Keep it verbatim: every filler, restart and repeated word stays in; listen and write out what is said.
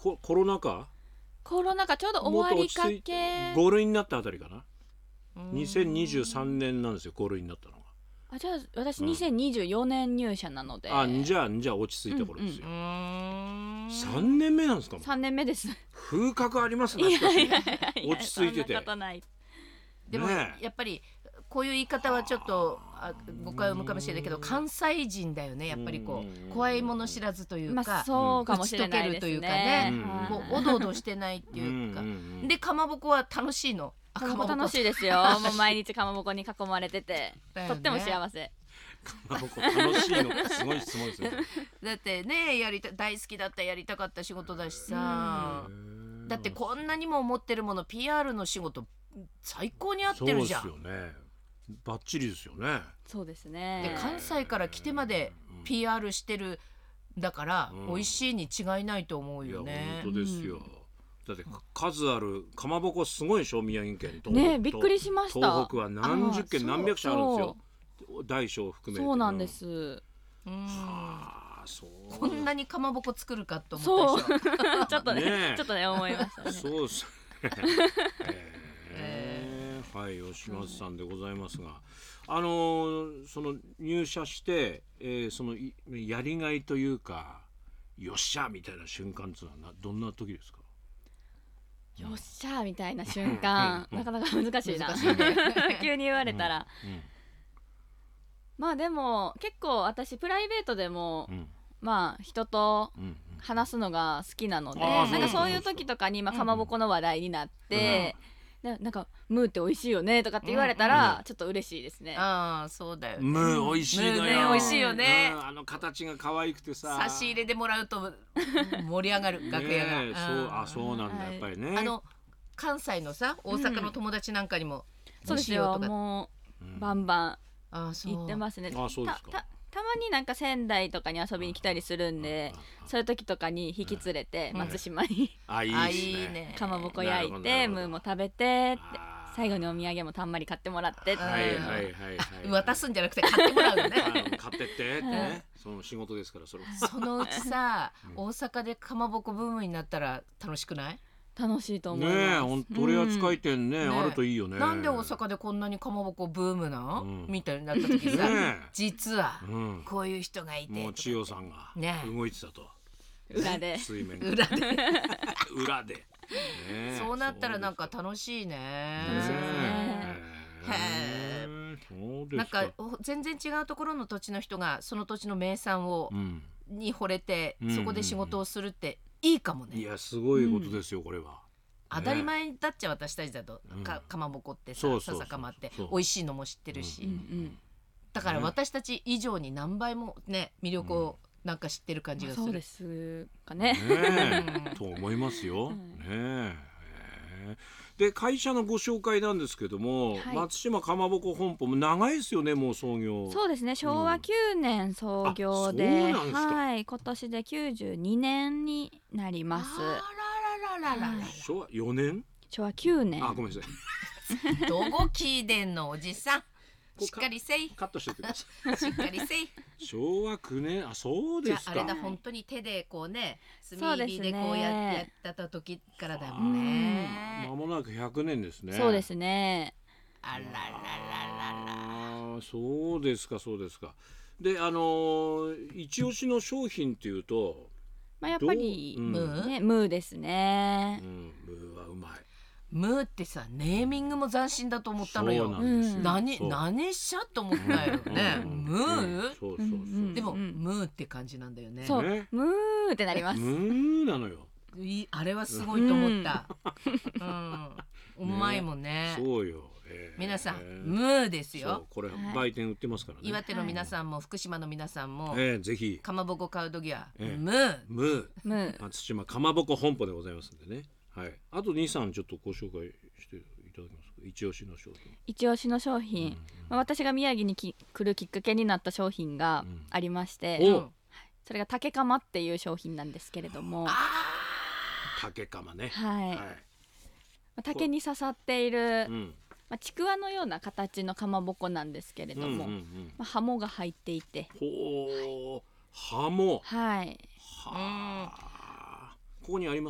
ココロナ禍コロナ禍ちょうど終わりかけ、 ご類になったあたりかな。にせんにじゅうさんねんなんですよ、ご類になったのが。 あ、じゃあ私にせんにじゅうよねん入社なので、 あ、じゃあじゃあ落ち着いた頃ですよ、 うんうん、さんねんめなんですか。 さんねんめです。 風格ありますね。しかし落ち着いてて。 そんなことない。 でもやっぱりこういう言い方はちょっとあ誤解を生むかもしれないけど、関西人だよねやっぱりこう怖いもの知らずというか、 まあ、そうかもしれないですね。 打ち解けるというかね、こうおどおどしてないっていうか、でかまぼこは楽しいの。 かまぼこ楽しいですよ。もう毎日かまぼこに囲まれてて、ね、とっても幸せ。 かまぼこ楽しいのかすごい質問ですね。 だってねやりた大好きだったやりたかった仕事だしさ、だってこんなにも思ってるもの ピーアール の仕事最高に合ってるじゃん。 そうですよね。バッチリですよね。 そうですね。 で関西から来てまで ピーアール してるだから、うん、美味しいに違いないと思うよね。 いや本当ですよ、うん、だって数あるかまぼこすごいでしょ宮城県。 ね、びっくりしました。 東北は何十軒何百社あるんですよ、大小含めて。 そうなんです、 うん、 はあ、そうこんなにかまぼこ作るかと思ったでしょ。 ちょっとね、ねちょっとね思いましたね。 そうですえー、はい、吉松さんでございますが、うん、あのー、その入社して、えー、そのやりがいというかよっしゃみたいな瞬間っていうのはどんな時ですか。 よっしゃみたいな瞬間、なかなか難しいな。難しいね、急に言われたら、うんうん、まあでも結構私プライベートでも、うん、まあ人と話すのが好きなので、うん、なんかそういう時とかに、まあ、かまぼこの話題になって、うん、なんかムーって美味しいよねとかって言われたら、うん、ちょっと嬉しいですね。 ああそうだよね。 ムー美味しいのよ、 ね、美味しいよね、 うん、あの形が可愛くてさ、 差し入れでもらうと盛り上がる楽屋が、 ね、そうあそうなんだ、はい、やっぱりね。 あの関西のさ大阪の友達なんかにも、 うん、そうですよ、もうバンバン行ってますね。 あそうですか。 たたまになんか仙台とかに遊びに来たりするんで、そういう時とかに引き連れて松島に、 うん、あいいね、 かまぼこ焼いてムーも食べてって最後にお土産もたんまり買ってもらってって、 はいはいはいはい、 渡すんじゃなくて買ってもらうのね買ってってってね、その仕事ですから。それそのうちさ、うん、大阪でかまぼこブームになったら楽しくない？ 楽しいと思います。 ねえ、ほんと取り扱い店ね、うん、あるといいよね。 なんで大阪でこんなにかまぼこブームな、うん、みたいになった時さ、ね、実はこういう人がいて、 もう千代さんが動いてたと、 ね、裏で水面裏で裏で、ね、 そうなったらなんか楽しいね。 楽しいですね。 へえ。なんか全然違うところの土地の人がその土地の名産を、うん、に惚れてそこで仕事をするっていいかもね。 いやすごいことですよ、うん、これは、ね、 当たり前だっちゃ私たちだと、うん、か, かまぼこってさ笹かまって美味しいのも知ってるし、うんうん、だから私たち以上に何倍もね魅力をなんか知ってる感じがする、 そうですかね、 ねと思いますよ、うん、ねで会社のご紹介なんですけども、はい、松島かまぼこ本舗も長いですよね、もう創業。 そうですね、しょうわきゅうねん創業で、うん、はい、今年できゅうじゅうにねんになります。 あらららららら、 昭和よねん、 昭和きゅうねん。 あ、ごめんなさいどこ聞いてんのおじさん、しっかりせい、 カットしておいてくださいしっかりせいしょうわきゅうねん、あ、そうですか。 じゃああれだ、本当に手でこうね炭火でこうやってやったた時からだもんね。 間もなくひゃくねんですね。 そうですね。 あららららら、 そうですかそうですか。で、あのー、一押しの商品っていうと、 まあ、やっぱり、 うん、ムー、 ね、ムーですね、 うん、ムーはうまい。 ムーってさ、ネーミングも斬新だと思ったのよ。 そうなんですよ。 何何しゃと思ったよね。ムー、 そうそうそう。 でもムーって感じなんだよね。 そう、ムーってなります。 ムーなのよ。 いあれはすごいと思った。うん、うまいもんね。 そうよ。 皆さんムーですよ。 これ売店売ってますからね。 岩手の皆さんも福島の皆さんもぜひかまぼこ買う時はムームー松島かまぼこ本舗でございますんでね。はい、あとに、さんちょっとご紹介していただけますか。一押しの商品。 一押しの商品、うんうん、まあ、私が宮城にき来るきっかけになった商品がありまして、うん、それが竹釜っていう商品なんですけれども。あ、 竹釜ね。 はい、はい、まあ、竹に刺さっている、うん、まあ、ちくわのような形のかまぼこなんですけれども、うんうんうん、まあ、ハモが入っていて。 ほー、ハモ。 はい。 はあ。ここにありま